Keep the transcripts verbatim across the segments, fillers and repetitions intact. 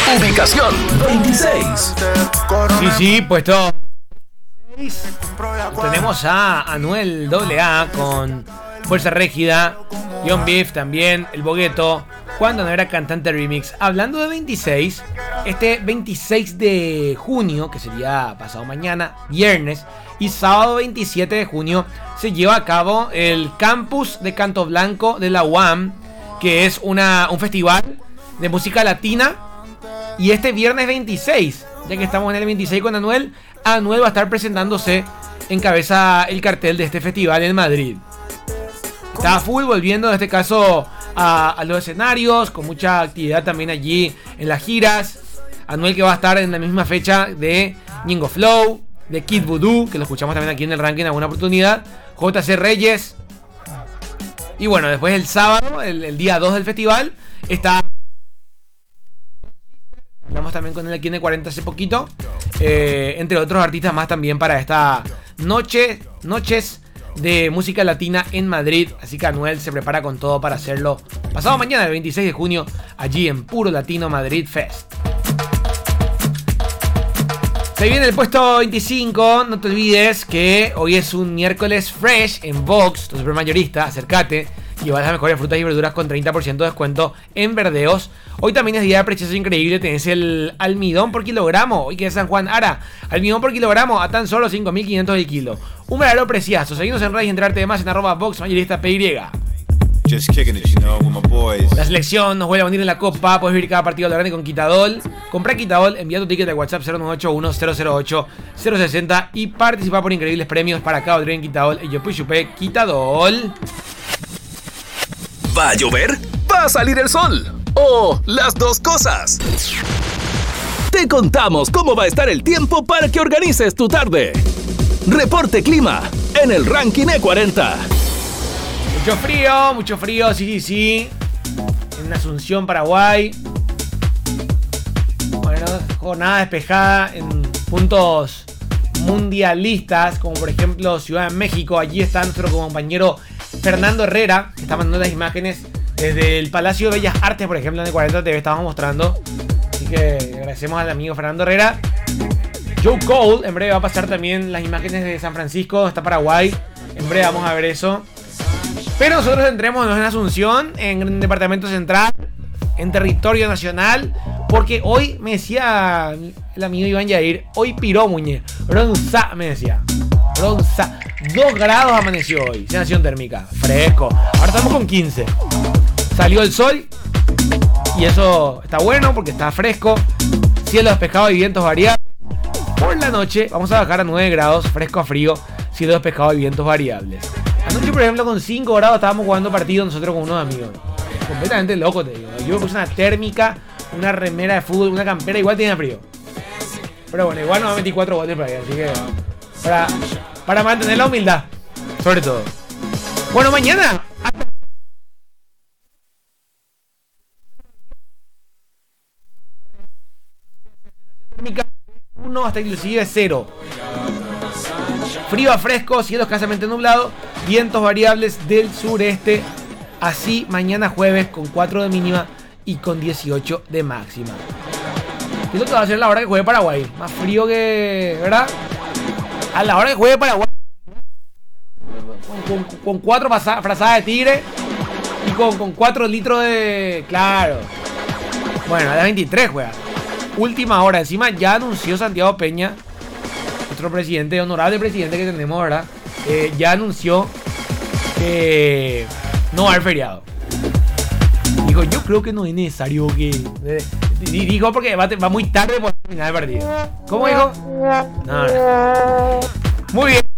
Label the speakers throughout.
Speaker 1: Ubicación veintiséis.
Speaker 2: Sí, sí, puesto. Tenemos a Anuel A A con Fuerza Régida, John Beef también, El Bogueto, Cuando no era cantante remix. Hablando de veintiséis, este veintiséis de junio, que sería pasado mañana, viernes, y sábado veintisiete de junio, se lleva a cabo el Campus de Canto Blanco de la U A M, que es una, un festival de música latina. Y este viernes veintiséis, ya que estamos en el veintiséis con Anuel, Anuel va a estar presentándose, encabeza el cartel de este festival en Madrid. Está full, volviendo en este caso a, a los escenarios, con mucha actividad también allí en las giras. Anuel, que va a estar en la misma fecha de Ñengo Flow, de Kid Voodoo, que lo escuchamos también aquí en el ranking en alguna oportunidad, J C Reyes. Y bueno, después el sábado, el, el día dos del festival, está... Hablamos también con él aquí en el cuarenta hace poquito, eh, entre otros artistas más también para esta noche, noches de música latina en Madrid. Así que Anuel se prepara con todo para hacerlo pasado mañana, el veintiséis de junio, allí en Puro Latino Madrid Fest. Se viene el puesto veinticinco. No te olvides que hoy es un miércoles fresh en Vox, tu supermayorista. Acércate, lleva las mejores frutas y verduras con treinta por ciento de descuento en Verdeos. Hoy también es día de precios increíble. Tenés el almidón por kilogramo, hoy que es San Juan Ara. Almidón por kilogramo a tan solo cinco mil quinientos el kilo. Un verdadero preciazo. Seguimos en redes y enterarte de más en arroba Vox mayorista P Y.
Speaker 3: Just kicking it, you know, with my boys.
Speaker 2: La selección nos vuelve a unir en la Copa. Puedes vivir cada partido a lo grande con Quitadol. Compra Quitadol, envía tu ticket de WhatsApp cero nueve ocho uno cero cero ocho cero seis cero y participa por increíbles premios para cada otro en Quitadol y Yopuy Chupé Quitadol.
Speaker 1: ¿Va a llover? ¿Va a salir el sol? ¿O las dos cosas? Te contamos cómo va a estar el tiempo para que organices tu tarde. Reporte Clima en el ranking E cuarenta.
Speaker 2: Mucho frío, mucho frío, sí, sí, sí. En Asunción, Paraguay. Bueno, jornada despejada en puntos mundialistas, como por ejemplo Ciudad de México. Allí está nuestro compañero Fernando Herrera, que está mandando las imágenes desde el Palacio de Bellas Artes, por ejemplo, en el cuarenta T V estábamos mostrando. Así que agradecemos al amigo Fernando Herrera. Joe Cole, en breve va a pasar también las imágenes de San Francisco, está Paraguay. En breve vamos a ver eso. Pero nosotros entremos en Asunción, en el departamento central, en territorio nacional, porque hoy me decía el amigo Iván Yair, hoy piró Muñe, bronza, me decía, bronza, dos grados amaneció hoy, sensación térmica, fresco, ahora estamos con quince, salió el sol y eso está bueno porque está fresco, cielo despejado y vientos variables. Por la noche vamos a bajar a nueve grados, fresco a frío, cielo despejado y vientos variables. Anoche, por ejemplo, con cinco grados estábamos jugando partido nosotros con unos amigos. Completamente loco, te digo. Yo me puse una térmica, una remera de fútbol, una campera, igual tenía frío. Pero bueno, igual nos metí cuatro goles por ahí, así que... Para, para mantener la humildad, sobre todo. Bueno, mañana... uno hasta inclusive cero. Frío a fresco, cielo escasamente nublado, vientos variables del sureste. Así mañana jueves con cuatro de mínima y con dieciocho de máxima. ¿Qué es lo que va a hacer a la hora que juegue Paraguay? Más frío que... ¿verdad? A la hora que juegue Paraguay, con, con, con cuatro frazadas de tigre y con, con cuatro litros de... Claro. Bueno, a las veintitrés juega. Última hora. Encima ya anunció Santiago Peña, nuestro presidente, honorable presidente que tenemos, ¿verdad? Eh, ya anunció que no va a haber feriado. Dijo, yo creo que no es necesario que... Eh, dijo porque va, va muy tarde por terminar el partido. ¿Cómo dijo? No, no. Muy bien.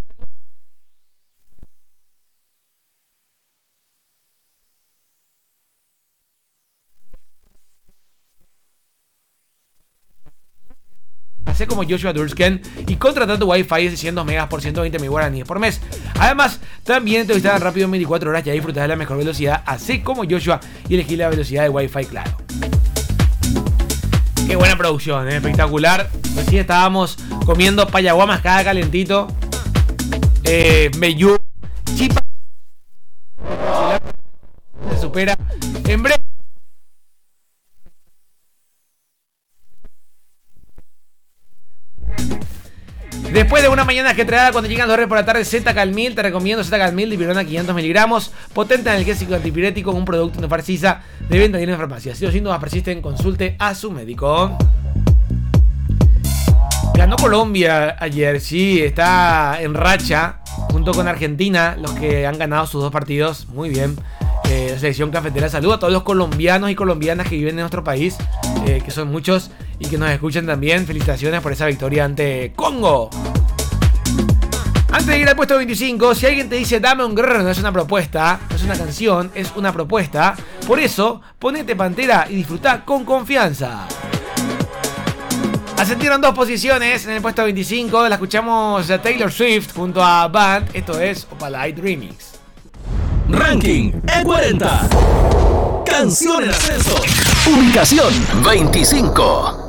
Speaker 2: Hace como Joshua Dursken y contrata tu Wi-Fi de seiscientos megas por ciento veinte mil guaraníes por mes. Además, también te visitas rápido en veinticuatro horas y ya disfrutas de la mejor velocidad. Así como Joshua y elegí la velocidad de Wi-Fi claro. Qué buena producción, ¿eh? Espectacular. Así estábamos comiendo payaguá mascada calentito. Eh, Meyú, chipa. Se supera en breve. Después de una mañana ajetreada, cuando llegan los dólares por la tarde, Z-Calmil, te recomiendo Z-Calmil, dipirona quinientos miligramos, potente analgésico antipirético, un producto no farcisa de venta en farmacias. Si los síntomas persisten, consulte a su médico. Ganó Colombia ayer, sí, está en racha, junto con Argentina, los que han ganado sus dos partidos, muy bien. Eh, la selección cafetera, saludo a todos los colombianos y colombianas que viven en nuestro país, eh, que son muchos y que nos escuchan también. Felicitaciones por esa victoria ante Congo. Antes de ir al puesto veinticinco, si alguien te dice dame un grrr, no es una propuesta, no es una canción, es una propuesta. Por eso, ponete Pantera y disfruta con confianza. Ascendieron dos posiciones en el puesto veinticinco. La escuchamos a Taylor Swift junto a Band. Esto es Opalite Remix.
Speaker 1: Ranking E cuarenta. Canción en ascenso. Ubicación veinticinco.